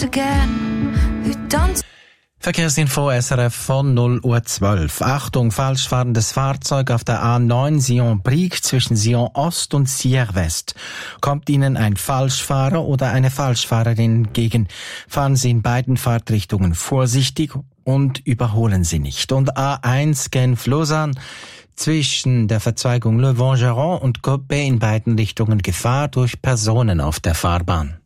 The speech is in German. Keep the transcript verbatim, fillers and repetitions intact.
again. Who done Verkehrsinfo S R F von null Uhr zwölf. Achtung, falsch fahrendes Fahrzeug auf der A neun Sion-Brieg zwischen Sion Ost und Sierre West. Kommt Ihnen ein Falschfahrer oder eine Falschfahrerin entgegen, fahren Sie in beiden Fahrtrichtungen vorsichtig und überholen Sie nicht. Und A eins Genf-Lausanne zwischen der Verzweigung Le Vangeron und Coppet in beiden Richtungen Gefahr durch Personen auf der Fahrbahn.